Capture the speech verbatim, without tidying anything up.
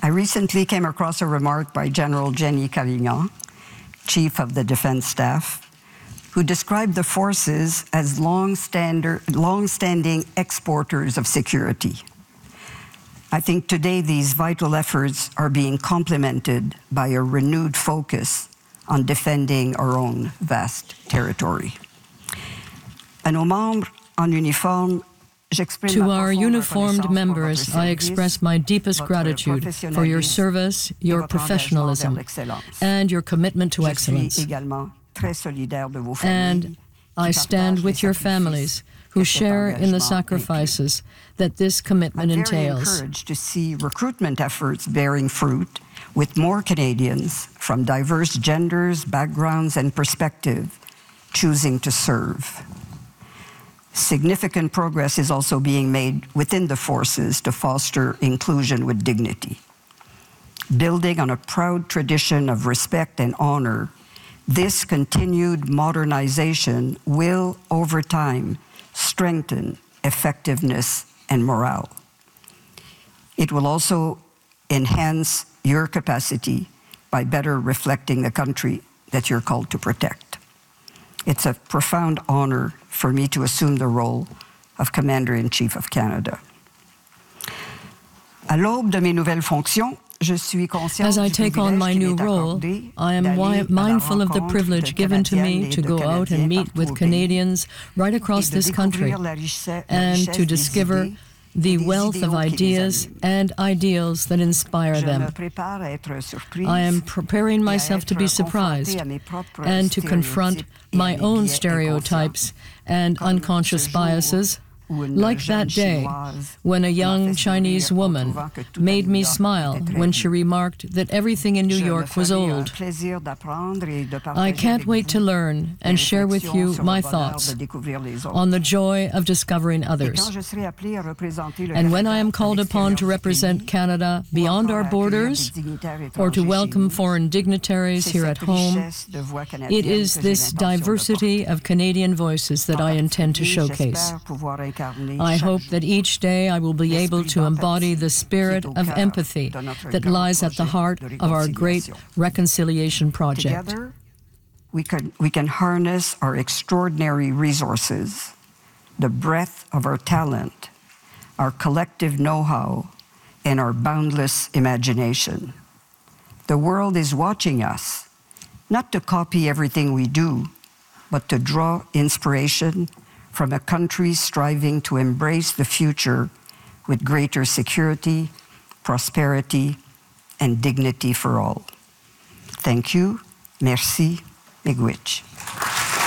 I recently came across a remark by General Jenny Carignan, Chief of the Defense Staff, who described the forces as long-standing exporters of security. I think today these vital efforts are being complemented by a renewed focus on defending our own vast territory. À nos membres en uniforme, To our uniformed members, I express my deepest gratitude for your service, your professionalism, and your commitment to excellence. And I stand with your families who share in the sacrifices that this commitment entails. I'm very encouraged to see recruitment efforts bearing fruit with more Canadians from diverse genders, backgrounds, and perspectives choosing to serve. Significant progress is also being made within the forces to foster inclusion with dignity. Building on a proud tradition of respect and honor, this continued modernization will, over time, strengthen effectiveness and morale. It will also enhance your capacity by better reflecting the country that you're called to protect. It's a profound honor for me to assume the role of Commander-in-Chief of Canada. À l'aube de mes nouvelles fonctions, As I take on my new role, I am mindful of the privilege given to me to go out and meet with Canadians right across this country and to discover the wealth of ideas and ideals that inspire them. I am preparing myself to be surprised and to confront my own stereotypes and unconscious biases, like that day when a young Chinese woman made me smile when she remarked that everything in New York was old. I can't wait to learn and share with you my thoughts on the joy of discovering others. And when I am called upon to represent Canada beyond our borders or to welcome foreign dignitaries here at home, it is this diversity of Canadian voices that I intend to showcase. I hope that each day I will be able to embody the spirit of empathy that lies at the heart of our great reconciliation project. Together, we can, we can harness our extraordinary resources, the breadth of our talent, our collective know-how, and our boundless imagination. The world is watching us, not to copy everything we do, but to draw inspiration from a country striving to embrace the future with greater security, prosperity, and dignity for all. Thank you. Merci. Miigwech.